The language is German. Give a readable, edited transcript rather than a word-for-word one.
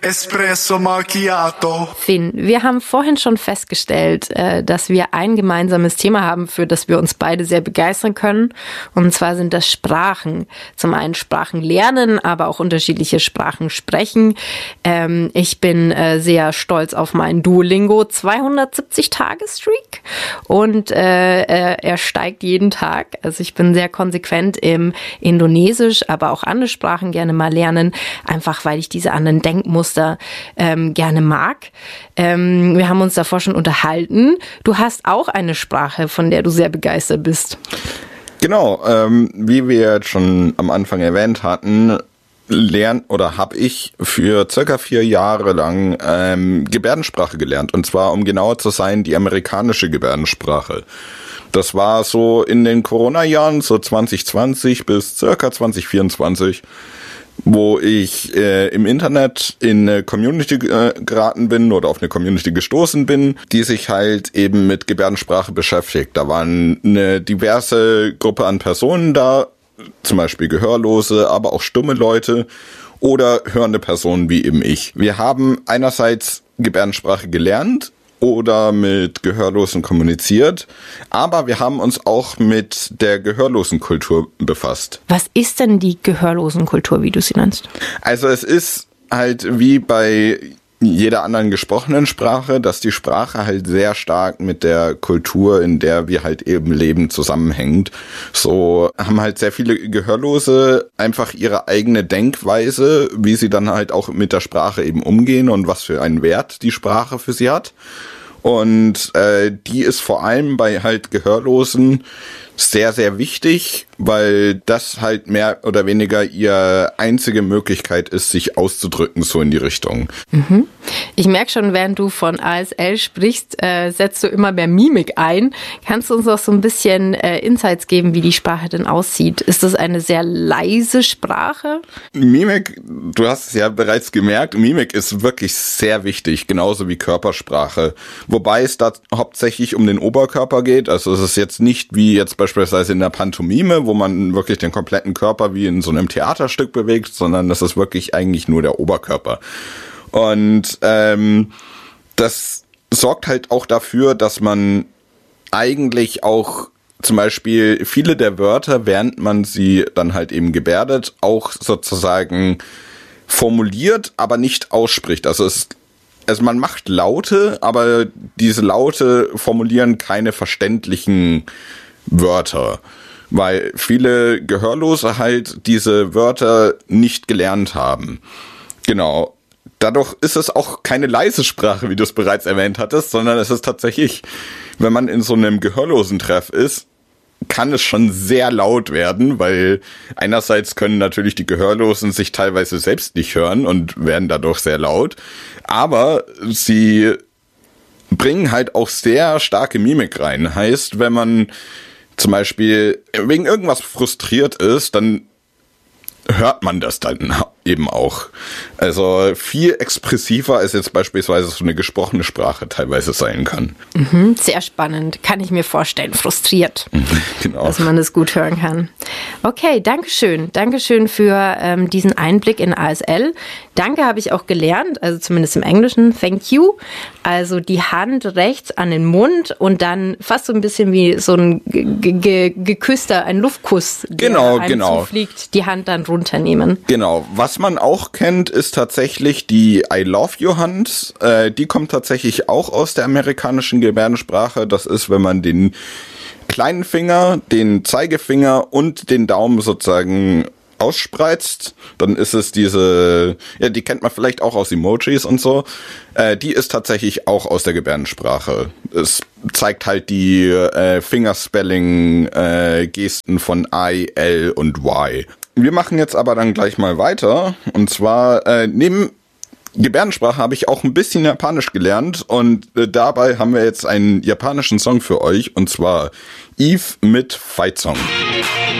Espresso Macchiato. Finn, wir haben vorhin schon festgestellt, dass wir ein gemeinsames Thema haben, für das wir uns beide sehr begeistern können. Und zwar sind das Sprachen. Zum einen Sprachen lernen, aber auch unterschiedliche Sprachen sprechen. Ich bin sehr stolz auf meinen Duolingo 270-Tage-Streak. Und er steigt jeden Tag. Also ich bin sehr konsequent im Indonesisch, aber auch andere Sprachen gerne mal lernen. Einfach weil ich diese anderen Denkmuster gerne mag. Wir haben uns davor schon unterhalten. Du hast auch eine Sprache, von der du sehr begeistert bist. Genau, wie wir jetzt schon am Anfang erwähnt hatten, habe ich für circa 4 Jahre lang Gebärdensprache gelernt. Und zwar, um genauer zu sein, die amerikanische Gebärdensprache. Das war so in den Corona-Jahren, so 2020 bis circa 2024, wo ich im Internet in eine Community geraten bin oder auf eine Community gestoßen bin, die sich halt eben mit Gebärdensprache beschäftigt. Da waren eine diverse Gruppe an Personen da, zum Beispiel Gehörlose, aber auch stumme Leute oder hörende Personen wie eben ich. Wir haben einerseits Gebärdensprache gelernt oder mit Gehörlosen kommuniziert, aber wir haben uns auch mit der Gehörlosenkultur befasst. Was ist denn die Gehörlosenkultur, wie du sie nennst? Also es ist halt wie bei jeder anderen gesprochenen Sprache, dass die Sprache halt sehr stark mit der Kultur, in der wir halt eben leben, zusammenhängt. So haben halt sehr viele Gehörlose einfach ihre eigene Denkweise, wie sie dann halt auch mit der Sprache eben umgehen und was für einen Wert die Sprache für sie hat. Und die ist vor allem bei halt Gehörlosen sehr, sehr wichtig, weil das halt mehr oder weniger ihre einzige Möglichkeit ist, sich auszudrücken, so in die Richtung. Mhm. Ich merke schon, während du von ASL sprichst, setzt du immer mehr Mimik ein. Kannst du uns auch so ein bisschen Insights geben, wie die Sprache denn aussieht? Ist das eine sehr leise Sprache? Mimik, du hast es ja bereits gemerkt, Mimik ist wirklich sehr wichtig, genauso wie Körpersprache. Wobei es da hauptsächlich um den Oberkörper geht. Also es ist jetzt nicht wie jetzt beispielsweise in der Pantomime, wo man wirklich den kompletten Körper wie in so einem Theaterstück bewegt, sondern das ist wirklich eigentlich nur der Oberkörper. Und das sorgt halt auch dafür, dass man eigentlich auch zum Beispiel viele der Wörter, während man sie dann halt eben gebärdet, auch sozusagen formuliert, aber nicht ausspricht. Also man macht Laute, aber diese Laute formulieren keine verständlichen Wörter, weil viele Gehörlose halt diese Wörter nicht gelernt haben. Genau. Dadurch ist es auch keine leise Sprache, wie du es bereits erwähnt hattest, sondern es ist tatsächlich, wenn man in so einem Gehörlosentreff ist, kann es schon sehr laut werden, weil einerseits können natürlich die Gehörlosen sich teilweise selbst nicht hören und werden dadurch sehr laut, aber sie bringen halt auch sehr starke Mimik rein. Heißt, wenn man zum Beispiel wegen irgendwas frustriert ist, dann hört man das dann eben auch. Also viel expressiver als jetzt beispielsweise so eine gesprochene Sprache teilweise sein kann. Mhm, sehr spannend. Kann ich mir vorstellen. Frustriert, genau, dass man das gut hören kann. Okay, Dankeschön. Dankeschön für diesen Einblick in ASL. Danke habe ich auch gelernt, also zumindest im Englischen. Thank you. Also die Hand rechts an den Mund und dann fast so ein bisschen wie so ein geküsster, ein Luftkuss, der einem zufliegt, die Hand dann runternehmen. Genau. Was man auch kennt, ist tatsächlich die I love you Hand. Die kommt tatsächlich auch aus der amerikanischen Gebärdensprache. Das ist, wenn man den kleinen Finger, den Zeigefinger und den Daumen sozusagen ausspreizt, dann ist es diese, ja, die kennt man vielleicht auch aus Emojis und so, die ist tatsächlich auch aus der Gebärdensprache. Es zeigt halt die Fingerspelling-Gesten von I, L und Y. Wir machen jetzt aber dann gleich mal weiter, und zwar neben Gebärdensprache habe ich auch ein bisschen Japanisch gelernt, und dabei haben wir jetzt einen japanischen Song für euch, und zwar Eve mit Fight Song.